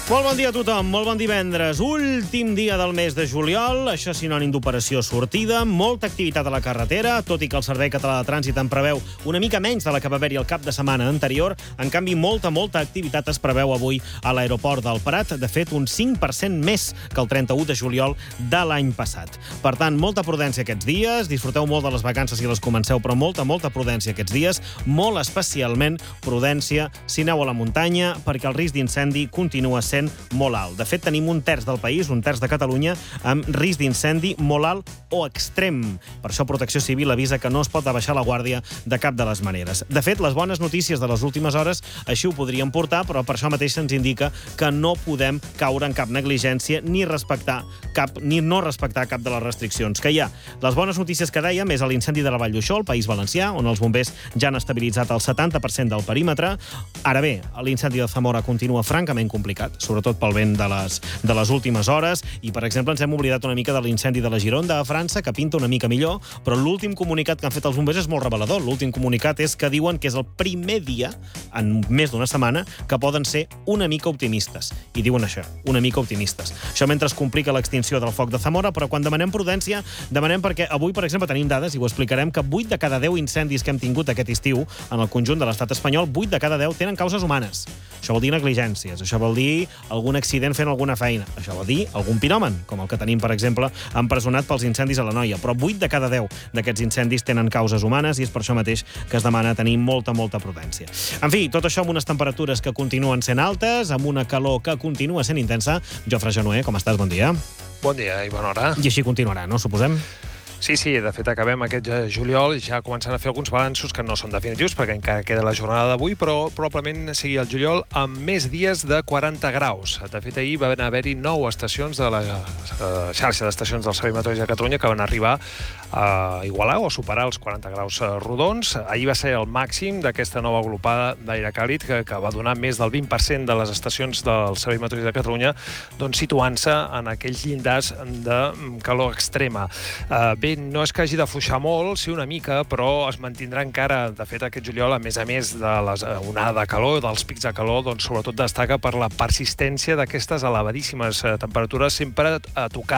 Molt bon dia a tothom, molt bon divendres. Últim dia del mes de juliol, això és sinònim d'operació sortida, molta activitat a la carretera, tot i que el Servei Català de Trànsit en preveu una mica menys de la que va haver-hi el cap de setmana anterior. En canvi, molta activitat es preveu avui a l'aeroport del Prat, de fet, un 5% més que el 31 de juliol de l'any passat. Per tant, molta prudència aquests dies, disfruteu molt de les vacances si les comenceu, però molta prudència aquests dies, molt especialment prudència si aneu a la muntanya, perquè el risc d'incendi continua sent molt alt. De fet, tenim un terç del país, un terç de Catalunya, amb risc d'incendi molt alt o extrem. Per això Protecció Civil avisa que no es pot abaixar la guàrdia de cap de les maneres. De fet, les bones notícies de les últimes hores així ho podrien portar, però per això mateix se'ns indica que no podem caure en cap negligència ni no respectar cap de les restriccions que hi ha. Les bones notícies que dèiem és l'incendi de la Vall d'Uixó, al País Valencià, on els bombers ja han estabilitzat el 70% del perímetre. Ara bé, l'incendi de Zamora continua francament complicat, sobretot pel vent de les últimes hores, i, per exemple, ens hem oblidat una mica de l'incendi de la Gironda a França, que pinta una mica millor, però l'últim comunicat que han fet els bombers és molt revelador. L'últim comunicat és que diuen que és el primer dia, en més d'una setmana, que poden ser una mica optimistes. I diuen això, una mica optimistes. Això mentre es complica l'extinció del foc de Zamora, però quan demanem prudència, demanem perquè avui, per exemple, tenim dades, i ho explicarem, que 8 de cada 10 incendis que hem tingut aquest estiu en el conjunt de l'estat espanyol, 8 de cada 10 tenen causes humanes. Això vol dir negligències, això vol dir algun accident fent alguna feina, això vol dir algun piròman, com el que tenim, per exemple, empresonat pels incendis a l'Anoia. Però 8 de cada 10 d'aquests incendis tenen causes humanes i és per això mateix que es demana tenir molta prudència. En fi, tot això amb unes temperatures que continuen sent altes, amb una calor que continua sent intensa. Jofre Genoé, com estàs? Bon dia. Bon dia i bona hora. I així continuarà, no? Suposem? Sí, de fet acabem aquest juliol ja començant a fer alguns balanços que no són definitius perquè encara queda la jornada d'avui, però probablement sigui el juliol amb més dies de 40 graus. De fet, ahir van haver-hi 9 estacions de la xarxa d'estacions del Servei Meteorològic de Catalunya que van arribar a igualar o a superar els 40 graus rodons. Ahir va ser el màxim d'aquesta nova agrupada d'aire càlid que va donar més del 20% de les estacions del Servei Meteorològic de Catalunya situant-se en aquells llindars de calor extrema. Bé, no és que hagi d'afluixar molt, sí una mica, però es mantindrà encara. De fet, aquest juliol, a més de l'onada de calor, dels pics de calor, doncs sobretot destaca per la persistència d'aquestes elevadíssimes temperatures, sempre a tocar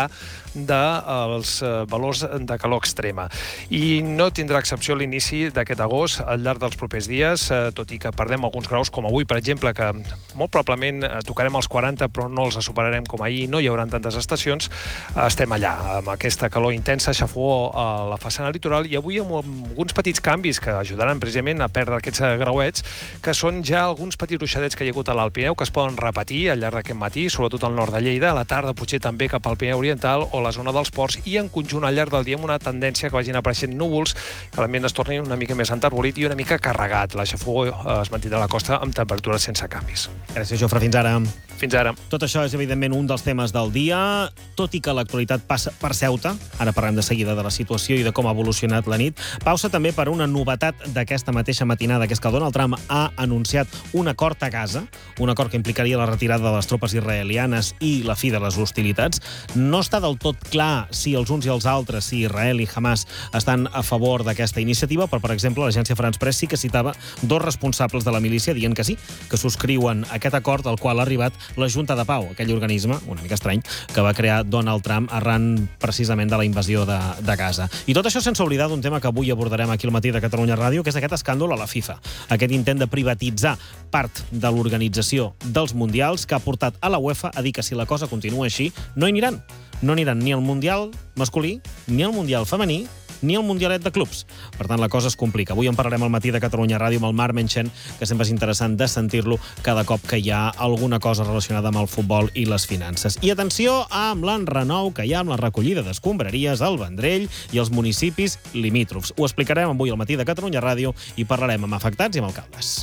dels valors de calor extrema. I no tindrà excepció l'inici d'aquest agost al llarg dels propers dies, tot i que perdem alguns graus, com avui, per exemple, que molt probablement tocarem els 40, però no els superarem com ahir, no hi haurà tantes estacions. Estem allà, amb aquesta calor intensa, xafogó a la façana litoral, i avui amb alguns petits canvis que ajudaran precisament a perdre aquests grauets, que són ja alguns petits ruixadets que hi ha hagut a l'Alt Pirineu, que es poden repetir al llarg d'aquest matí, sobretot al nord de Lleida, a la tarda potser també cap al Pirineu Oriental o la zona dels ports, i en conjunt al llarg del dia amb una tendència que vagin apareixent núvols, que l'ambient es torni una mica més enterbolit i una mica carregat. La xafogó es mantindrà a la costa amb temperatures sense canvis. Gràcies, Jofre. Fins ara. Fins ara. Tot això és, evidentment, un dels temes del dia, tot i que l'actualitat passa per Ceuta. Ara parlem de seguida de la situació i de com ha evolucionat la nit. Pausa també per una novetat d'aquesta mateixa matinada, que és que Donald Trump ha anunciat un acord a Gaza, un acord que implicaria la retirada de les tropes israelianes i la fi de les hostilitats. No està del tot clar si els uns i els altres, si Israel i Hamas, estan a favor d'aquesta iniciativa, però, per exemple, l'agència France Press sí que citava 2 responsables de la milícia dient que sí, que subscriuen aquest acord al qual ha arribat la Junta de Pau, aquell organisme, una mica estrany, que va crear Donald Trump arran precisament de la invasió de Gaza. I tot això sense oblidar d'un tema que avui abordarem aquí al matí de Catalunya Ràdio, que és aquest escàndol a la FIFA. Aquest intent de privatitzar part de l'organització dels Mundials que ha portat a la UEFA a dir que si la cosa continua així, no hi aniran. No aniran ni al Mundial masculí, ni al Mundial femení, ni el Mundialet de clubs. Per tant, la cosa es complica. Avui en parlarem al matí de Catalunya Ràdio amb el Marc Menchen, que sempre és interessant de sentir-lo cada cop que hi ha alguna cosa relacionada amb el futbol i les finances. I atenció amb l'enrenou que hi ha amb la recollida d'escombraries al Vendrell i els municipis limítrofs. Ho explicarem avui al matí de Catalunya Ràdio i parlarem amb afectats i amb alcaldes.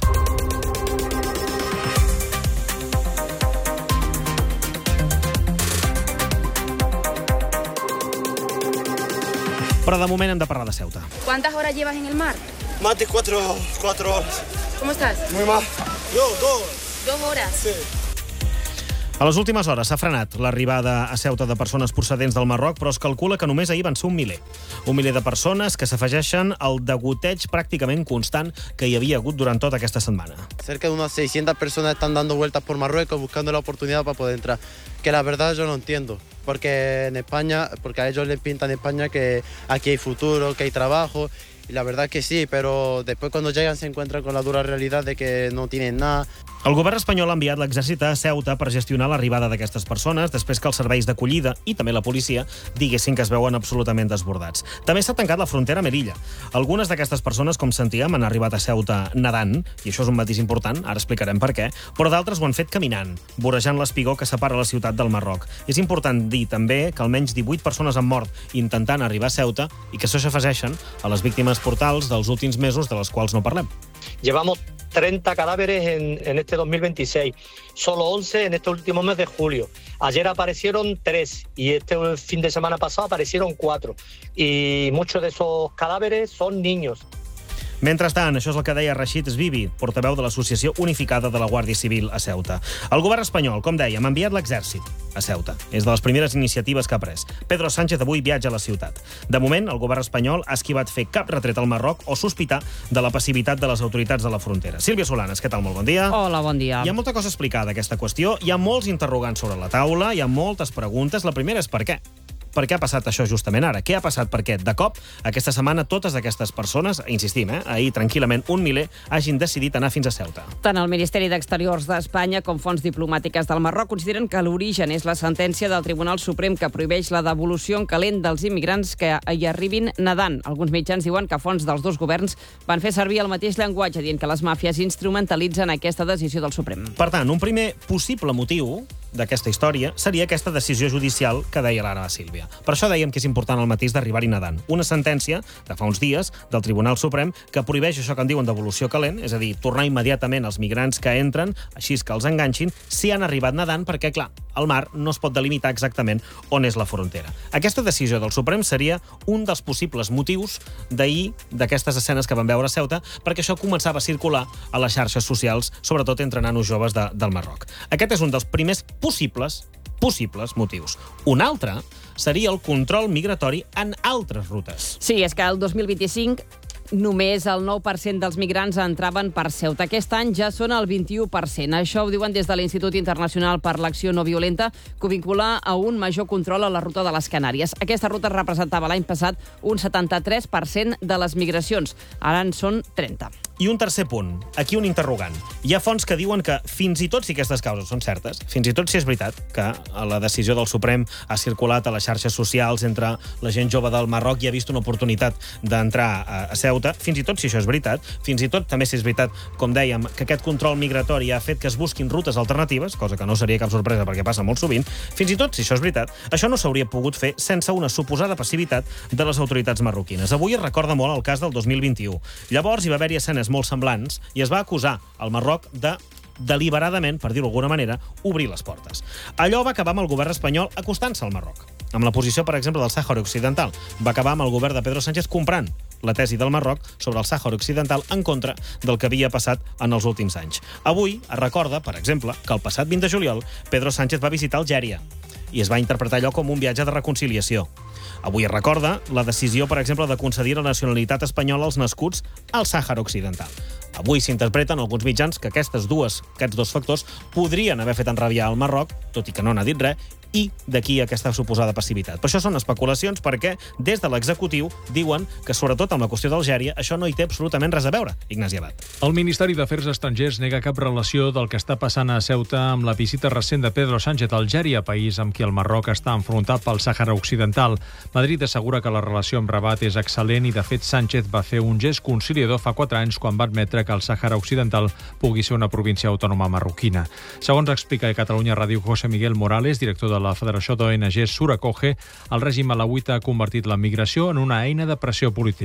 Però de moment hem de parlar de Ceuta. ¿Cuántas horas llevas en el mar? Más de 4 horas. ¿Cómo estás? Muy mal. Yo, 2 horas. 2 horas. Sí. A les últimes hores s'ha frenat l'arribada a Ceuta de persones procedents del Marroc, però es calcula que només ahir van ser 1 miler. 1 miler de persones que s'afegeixen al degoteig pràcticament constant que hi havia hagut durant tota aquesta setmana. Cerca de unas 600 personas están dando vueltas por Marruecos buscando la oportunidad para poder entrar. Que la verdad yo no entiendo, porque en España, porque a ellos les pintan en España que aquí hay futuro, que hay trabajo, y la verdad que sí, pero después cuando llegan se encuentran con la dura realidad de que no tienen nada. El govern espanyol ha enviat l'exèrcit a Ceuta per gestionar l'arribada d'aquestes persones després que els serveis d'acollida i també la policia diguessin que es veuen absolutament desbordats. També s'ha tancat la frontera a Melilla. Algunes d'aquestes persones, com sentíem, han arribat a Ceuta nedant, i això és un matís important, ara explicarem per què, però d'altres ho han fet caminant, vorejant l'espigó que separa la ciutat del Marroc. És important dir també que almenys 18 persones han mort intentant arribar a Ceuta i que això s'afegeixen a les víctimes mortals dels últims mesos de les quals no parlem. Llevamos 30 cadáveres en este 2026, solo 11 en este último mes de julio. Ayer aparecieron 3 y este fin de semana pasado aparecieron 4. Y muchos de esos cadáveres son niños. Mentrestant, això és el que deia Rachid Sbibi, portaveu de l'Associació Unificada de la Guàrdia Civil a Ceuta. El govern espanyol, com dèiem, ha enviat l'exèrcit a Ceuta. És de les primeres iniciatives que ha pres. Pedro Sánchez avui viatja a la ciutat. De moment, el govern espanyol ha esquivat fer cap retret al Marroc o sospitar de la passivitat de les autoritats de la frontera. Sílvia Solanes, què tal? Molt bon dia. Hola, bon dia. Hi ha molta cosa explicada d'aquesta qüestió, hi ha molts interrogants sobre la taula, hi ha moltes preguntes. La primera és per què? Per què ha passat això justament ara? Què ha passat? Perquè, de cop, aquesta setmana, totes aquestes persones, insistim, ahir tranquil·lament 1 miler, hagin decidit anar fins a Ceuta. Tant el Ministeri d'Exteriors d'Espanya com fonts diplomàtiques del Marroc consideren que l'origen és la sentència del Tribunal Suprem que prohibeix la devolució en calent dels immigrants que hi arribin nedant. Alguns mitjans diuen que fonts dels dos governs van fer servir el mateix llenguatge, dient que les màfies instrumentalitzen aquesta decisió del Suprem. Per tant, un primer possible motiu d'aquesta història seria aquesta decisió judicial que deia l'ara Sílvia. Per això dèiem que és important el matís d'arribar-hi nedant. Una sentència de fa uns dies del Tribunal Suprem que prohibeix això que en diuen devolució calent, és a dir, tornar immediatament als migrants que entren, així que els enganxin, si han arribat nedant, perquè, clar, el mar no es pot delimitar exactament on és la frontera. Aquesta decisió del Suprem seria un dels possibles motius d'ahir d'aquestes escenes que vam veure a Ceuta, perquè això començava a circular a les xarxes socials, sobretot entre nanos joves del Marroc. Aquest és un dels primers possibles motius. Un altre seria el control migratori en altres rutes. Sí, és que el 2025 només el 9% dels migrants entraven per Ceuta. Aquest any ja són el 21%. Això ho diuen des de l'Institut Internacional per l'Acció No Violenta, que ho vincula a un major control a la ruta de les Canàries. Aquesta ruta representava l'any passat un 73% de les migracions. Ara en són 30%. I un tercer punt, aquí un interrogant. Hi ha fonts que diuen que fins i tot si aquestes causes són certes, fins i tot si és veritat que la decisió del Suprem ha circulat a les xarxes socials entre la gent jove del Marroc i ha vist una oportunitat d'entrar a Ceuta, fins i tot si això és veritat, fins i tot també si és veritat, com dèiem, que aquest control migratori ha fet que es busquin rutes alternatives, cosa que no seria cap sorpresa perquè passa molt sovint, fins i tot si això és veritat, això no s'hauria pogut fer sense una suposada passivitat de les autoritats marroquines. Avui es recorda molt el cas del 2021. Llavors hi va haver-hi escenes molt semblants i es va acusar el Marroc de deliberadament, per dir-ho d'alguna manera, obrir les portes. Allò va acabar amb el govern espanyol acostant-se al Marroc. Amb la posició, per exemple, del Sàhara Occidental. Va acabar amb el govern de Pedro Sánchez comprant la tesi del Marroc sobre el Sàhara Occidental en contra del que havia passat en els últims anys. Avui es recorda, per exemple, que el passat 20 de juliol Pedro Sánchez va visitar Algèria i es va interpretar allò com un viatge de reconciliació. Avui es recorda la decisió, per exemple, de concedir la nacionalitat espanyola als nascuts al Sàhara Occidental. Avui s'interpreten alguns mitjans que aquests dos factors podrien haver fet enrabiar el Marroc, tot i que no n'ha dit res, i d'aquí aquesta suposada passivitat. Per això són especulacions, perquè des de l'executiu diuen que, sobretot amb la qüestió d'Algèria, això no hi té absolutament res a veure. Ignasi Abad. El Ministeri d'Afers Estrangers nega cap relació del que està passant a Ceuta amb la visita recent de Pedro Sánchez a Algèria, país amb qui el Marroc està enfrontat pel Sàhara Occidental. Madrid assegura que la relació amb Rabat és excel·lent i, de fet, Sánchez va fer un gest conciliador fa 4 anys quan va admetre que el Sàhara Occidental pugui ser una província autònoma marroquina. Segons explica a Catalunya Ràdio José Miguel Morales, director de la Federació d'ONG Suracoge, el règim alauita ha convertit la migració en una eina de pressió política.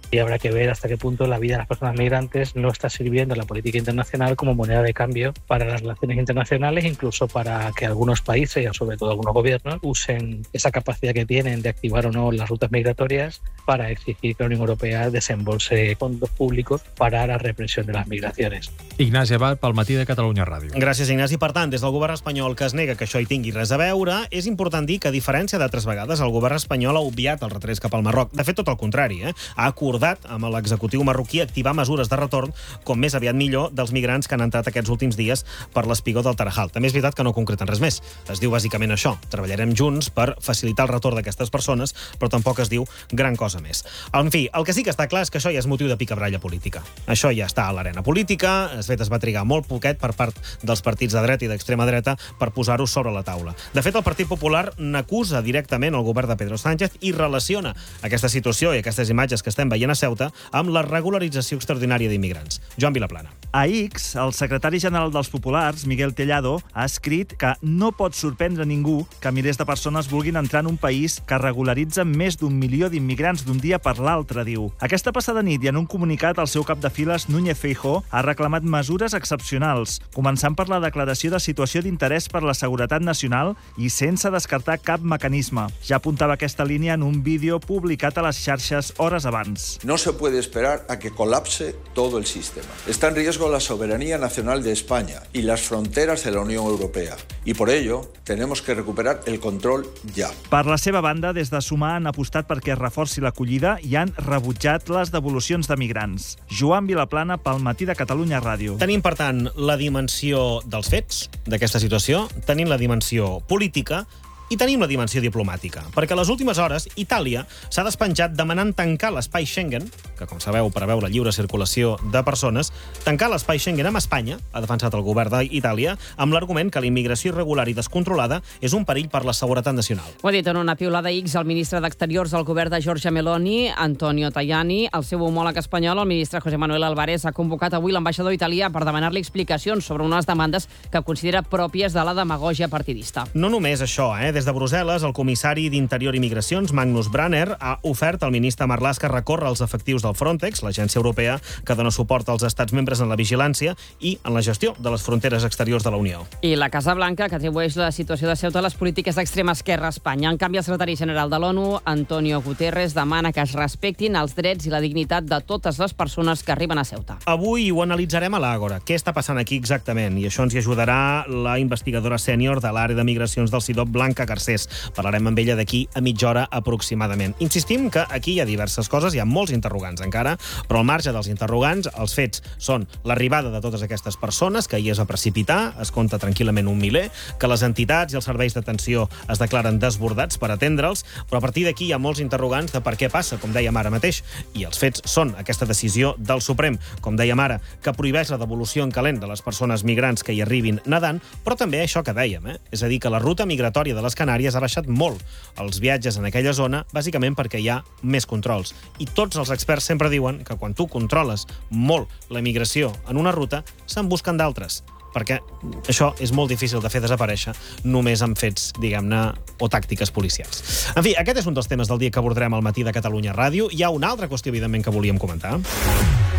Y habrá que ver hasta qué punto la vida de las personas migrantes no está sirviendo a la política internacional como moneda de cambio para las relaciones internacionales, incluso para que algunos países, sobre todo algunos gobiernos, usen esa capacidad que tienen de activar o no las rutas migratorias para exigir que la Unión Europea desembolse fondos públicos para la represión de las migraciones. Ignasi Abad, pel Matí de Catalunya Ràdio. Gràcies, Ignasi. Per tant, des del govern espanyol, que es nega que això hi tingui res a veure, és important dir que, a diferència d'altres vegades, el govern espanyol ha obviat els retrets cap al Marroc. De fet, tot el contrari. Ha acordat amb l'executiu marroquí activar mesures de retorn, com més aviat millor, dels migrants que han entrat aquests últims dies per l'espigó del Tarajal. També és veritat que no concreten res més. Es diu bàsicament això. Treballarem junts per facilitar el retorn d'aquestes persones, però tampoc es diu gran cosa més. En fi, el que sí que està clar és que això ja és motiu de picabralla política. Això ja està a l'arena política. De fet, es va trigar molt poquet per part dels partits de dreta i d'extrema dreta per posar-ho sobre la taula. De fet, el Partit Popular n'acusa directament el govern de Pedro Sánchez i relaciona aquesta situació i aquestes imatges que estem veient a Ceuta amb la regularització extraordinària d'immigrants. Joan Vilaplana. A X, el secretari general dels Populars, Miguel Tellado, ha escrit que no pot sorprendre ningú que milers de persones vulguin entrar en un país que regularitza més d'1 milió d'immigrants d'un dia per l'altre, diu. Aquesta passada nit i en un comunicat, el seu cap de files, Núñez Feijóo, ha reclamat mesures excepcionals, començant per la declaració de situació d'interès per la seguretat nacional i sense descartar cap mecanisme. Ja apuntava aquesta línia en un vídeo publicat a les xarxes hores abans. No se puede esperar a que colapse todo el sistema. Está en riesgo la soberanía nacional de España y las fronteras de la Unión Europea. Y por ello, tenemos que recuperar el control ya. Per la seva banda, des de Sumar han apostat perquè es reforci l'acollida i han rebutjat les devolucions de migrants. Joan Vilaplana, pel Matí de Catalunya Ràdio. Tenim, per tant, la dimensió dels fets d'aquesta situació, tenim la dimensió política i tenim la dimensió diplomàtica, perquè a les últimes hores Itàlia s'ha despenjat demanant tancar l'espai Schengen, que, com sabeu, preveu la lliure circulació de persones, tancar l'espai Schengen amb Espanya, ha defensat el govern d'Itàlia, amb l'argument que la immigració irregular i descontrolada és un perill per la seguretat nacional. Ho ha dit en una piulada X el ministre d'Exteriors del govern de Giorgia Meloni, Antonio Tajani. El seu homòleg espanyol, el ministre José Manuel Álvarez, ha convocat avui l'ambaixador italià per demanar-li explicacions sobre unes demandes que considera pròpies de la demagògia partidista. No només això, Des de Brussel·les, el comissari d'Interior i Migracions, Magnus Branner, ha ofert al ministre Marlaska recórrer als efectius del Frontex, l'agència europea que dona suport als estats membres en la vigilància i en la gestió de les fronteres exteriors de la Unió. I la Casa Blanca, que atribueix la situació de Ceuta a les polítiques d'extrema esquerra a Espanya. En canvi, el secretari general de l'ONU, Antonio Guterres, demana que es respectin els drets i la dignitat de totes les persones que arriben a Ceuta. Avui ho analitzarem a l'Àgora. Què està passant aquí exactament? I això ens hi ajudarà la investigadora sènior de l'àrea de migracions del CIDOB, Blanca Garcés. Parlarem amb ella d'aquí a mitja hora aproximadament. Insistim que aquí hi ha diverses coses, hi ha molts interrogants encara, però al marge dels interrogants, els fets són l'arribada de totes aquestes persones, que hi és a precipitar, es compta tranquil·lament 1 miler, que les entitats i els serveis d'atenció es declaren desbordats per atendre'ls, però a partir d'aquí hi ha molts interrogants de per què passa, com dèiem ara mateix, i els fets són aquesta decisió del Suprem, com dèiem ara, que prohibeix la devolució en calent de les persones migrants que hi arribin nedant, però també això que dèiem, és a dir, que la ruta migratòria de les Canàries ha baixat molt els viatges en aquella zona, bàsicament perquè hi ha més controls. I tots els experts sempre diuen que quan tu controles molt la immigració en una ruta, se'n busquen d'altres, perquè això és molt difícil de fer desaparèixer només amb fets, diguem-ne, o tàctiques policials. En fi, aquest és un dels temes del dia que abordarem al Matí de Catalunya Ràdio. Hi ha una altra qüestió, evidentment, que volíem comentar.